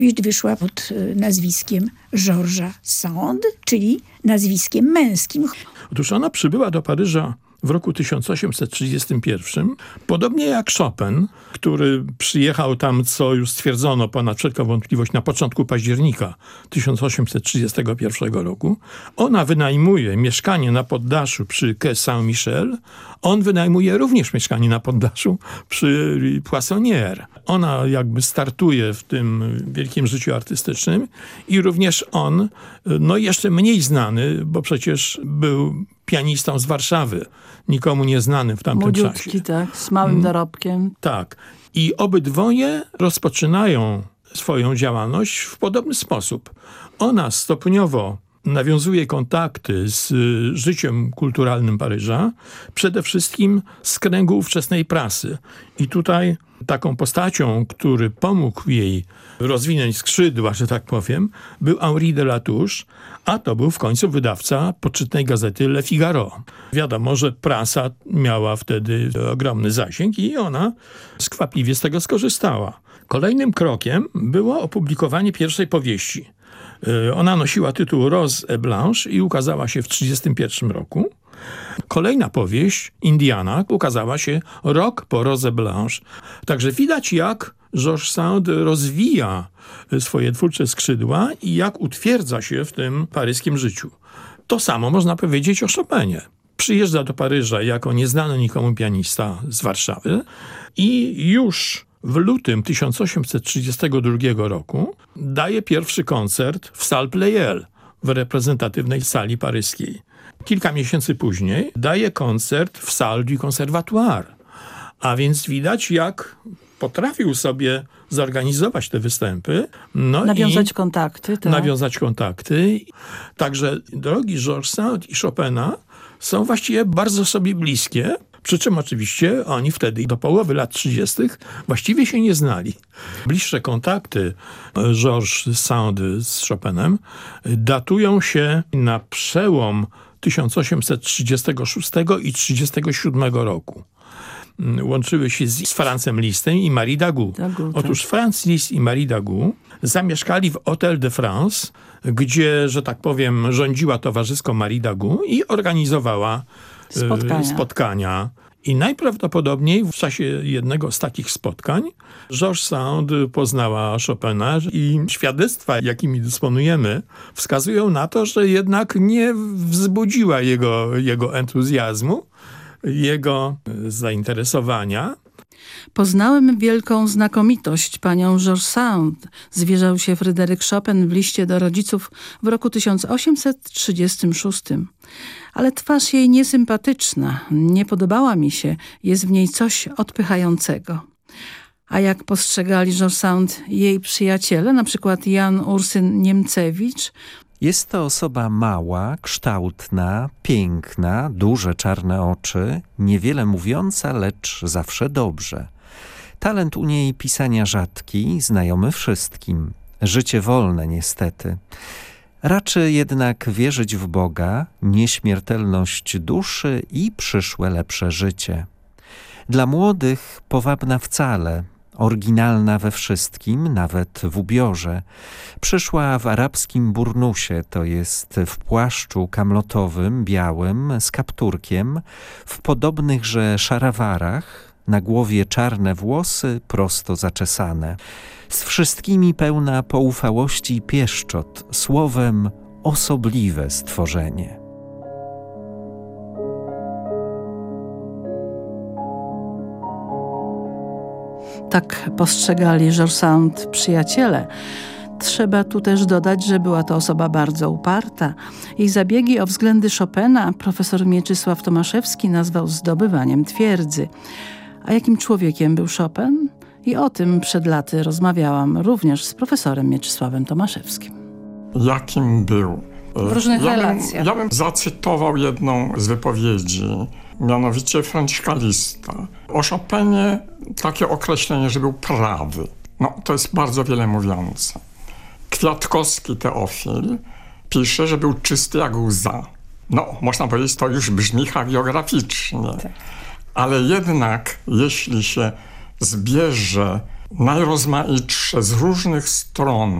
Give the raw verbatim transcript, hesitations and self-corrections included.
Powieść wyszła pod nazwiskiem Georgesa Sand, czyli nazwiskiem męskim. Otóż ona przybyła do Paryża w roku tysiąc osiemset trzydziestym pierwszym, podobnie jak Chopin, który przyjechał tam, co już stwierdzono ponad wszelką wątpliwość, na początku października tysiąc osiemset trzydziestego pierwszego roku. Ona wynajmuje mieszkanie na poddaszu przy Quai Saint-Michel. On wynajmuje również mieszkanie na poddaszu przy Poissonnière. Ona jakby startuje w tym wielkim życiu artystycznym i również on, no jeszcze mniej znany, bo przecież był pianistą z Warszawy, nikomu nieznanym w tamtym Młodziutki, czasie. tak, z małym dorobkiem. Tak. I obydwoje rozpoczynają swoją działalność w podobny sposób. Ona stopniowo nawiązuje kontakty z życiem kulturalnym Paryża, przede wszystkim z kręgu ówczesnej prasy. I tutaj taką postacią, który pomógł jej rozwinąć skrzydła, że tak powiem, był Henri de Latouche, a to był w końcu wydawca poczytnej gazety Le Figaro. Wiadomo, że prasa miała wtedy ogromny zasięg i ona skwapliwie z tego skorzystała. Kolejnym krokiem było opublikowanie pierwszej powieści. Ona nosiła tytuł Rose et Blanche i ukazała się w tysiąc dziewięćset trzydziestym pierwszym roku. Kolejna powieść, Indiana, ukazała się rok po Rose Blanche. Także widać, jak Georges Sand rozwija swoje twórcze skrzydła i jak utwierdza się w tym paryskim życiu. To samo można powiedzieć o Chopinie. Przyjeżdża do Paryża jako nieznany nikomu pianista z Warszawy i już w lutym tysiąc osiemset trzydziestego drugiego roku daje pierwszy koncert w Salle Pleyel, w reprezentatywnej sali paryskiej. Kilka miesięcy później daje koncert w Salle du Conservatoire. A więc widać, jak potrafił sobie zorganizować te występy. No nawiązać i kontakty. Tak. Nawiązać kontakty. Także drogi Georges Sand i Chopina są właściwie bardzo sobie bliskie. Przy czym oczywiście oni wtedy do połowy lat trzydziestych właściwie się nie znali. Bliższe kontakty Georges Sand z Chopinem datują się na przełom tysiąc osiemset trzydziestego szóstego i trzydziestego siódmego roku. Łączyły się z, z Francem Lisztem i Marie Dagout. Dagout Otóż tak. Franz Liszt i Marie Dagout zamieszkali w Hôtel de France, gdzie, że tak powiem, rządziła towarzysko Marie Dagout i organizowała spotkania. spotkania. I najprawdopodobniej w czasie jednego z takich spotkań Georges Sand poznała Chopina i świadectwa, jakimi dysponujemy, wskazują na to, że jednak nie wzbudziła jego, jego entuzjazmu, jego zainteresowania. Poznałem wielką znakomitość panią Georges Sand, zwierzał się Fryderyk Chopin w liście do rodziców w roku tysiąc osiemset trzydziestym szóstym. Ale twarz jej niesympatyczna, nie podobała mi się, jest w niej coś odpychającego. A jak postrzegali Georges Sand jej przyjaciele, na przykład Jan Ursyn Niemcewicz? Jest to osoba mała, kształtna, piękna, duże czarne oczy, niewiele mówiąca, lecz zawsze dobrze. Talent u niej pisania rzadki, znajomy wszystkim. Życie wolne niestety. Raczy jednak wierzyć w Boga, nieśmiertelność duszy i przyszłe lepsze życie. Dla młodych powabna wcale, oryginalna we wszystkim, nawet w ubiorze. Przyszła w arabskim burnusie, to jest w płaszczu kamlotowym, białym, z kapturkiem, w podobnychże szarawarach, na głowie czarne włosy, prosto zaczesane. Z wszystkimi pełna poufałości i pieszczot, słowem osobliwe stworzenie. Tak postrzegali Georges Sand przyjaciele. Trzeba tu też dodać, że była to osoba bardzo uparta. Jej zabiegi o względy Chopina profesor Mieczysław Tomaszewski nazwał zdobywaniem twierdzy. A jakim człowiekiem był Chopin? I o tym przed laty rozmawiałam również z profesorem Mieczysławem Tomaszewskim. Jakim był? W różnych ja relacjach. Bym, ja bym zacytował jedną z wypowiedzi, mianowicie Franciszka Liszta. O Chopinie takie określenie, że był prawy. No, to jest bardzo wiele mówiące. Kwiatkowski Teofil pisze, że był czysty jak łza. No, można powiedzieć, to już brzmi hagiograficznie. Tak. Ale jednak, jeśli się zbierze najrozmaitsze, z różnych stron